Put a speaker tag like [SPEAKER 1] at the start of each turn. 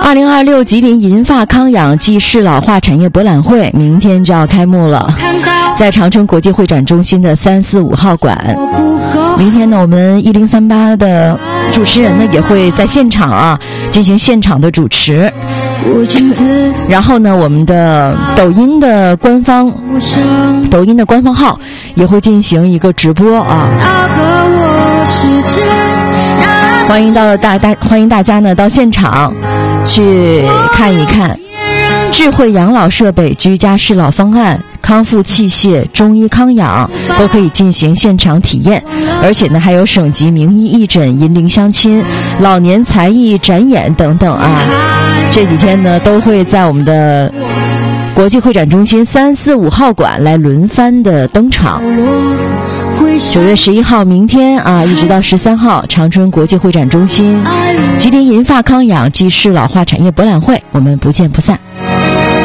[SPEAKER 1] 2026吉林银发康养暨适老化产业博览会明天就要开幕了，在长春国际会展中心的3、4、5号馆。明天呢，我们1038的主持人呢也会在现场进行现场的主持。然后呢，我们的抖音的官方号也会进行一个直播欢迎大家呢到现场去看一看智慧养老设备、居家适老方案、康复器械、中医康养都可以进行现场体验，而且呢还有省级名医义诊、银龄相亲、老年才艺展演等等这几天呢都会在我们的国际会展中心3、4、5号馆来轮番的登场。9月11号明天一直到13号，长春国际会展中心吉林银发康养暨适老化产业博览会，我们不见不散。